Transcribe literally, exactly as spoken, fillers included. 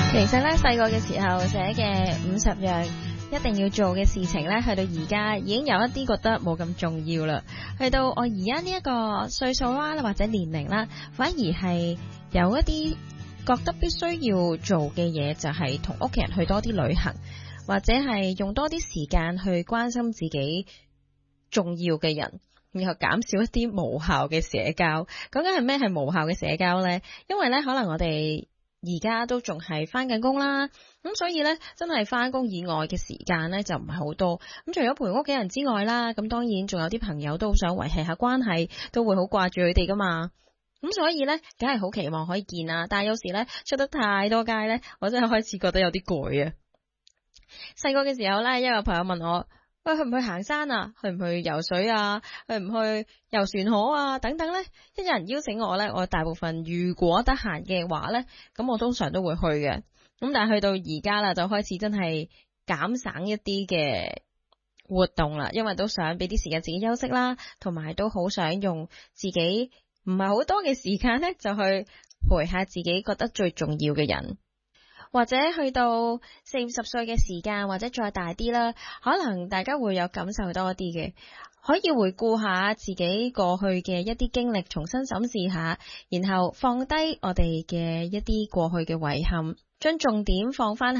其實咧，細個嘅時候寫嘅五十樣一定要做嘅事情咧，去到而家已經有一啲覺得冇咁重要啦。去到我而家呢一個歲數啦，或者年齡啦，反而係有一啲覺得必須要做嘅嘢，就係同屋企人去多啲旅行，或者係用多啲時間去關心自己重要嘅人，然後減少一啲無效嘅社交。講緊係咩係無效嘅社交呢？因為咧，可能我哋而家都仲係翻緊工啦，咁所以咧，真係翻工以外嘅時間咧就唔係好多。咁除咗陪屋企人之外啦，咁當然仲有啲朋友都好想維繫下關係，都會好掛住佢哋噶嘛。咁所以咧，梗係好期望可以見啦。但係有時咧，出得太多街咧，我真係開始覺得有啲攰啊。細個嘅時候咧，一個朋友問我，喂，去唔去行山啊？去唔去游水啊？去唔去遊船河啊？等等咧，一有人邀請我咧，我大部分如果得閒嘅話咧，咁我通常都會去嘅。咁但係去到而家啦，就開始真係減省一啲嘅活動啦，因為都想俾啲時間自己休息啦，同埋都好想用自己唔係好多嘅時間咧，就去陪下自己覺得最重要嘅人。或者去到四五十歲嘅時間，或者再大啲啦，可能大家會有感受多啲嘅，可以回顧下自己過去嘅一啲經歷，重新審視下，然後放低我哋嘅一啲過去嘅遺憾，將重點放翻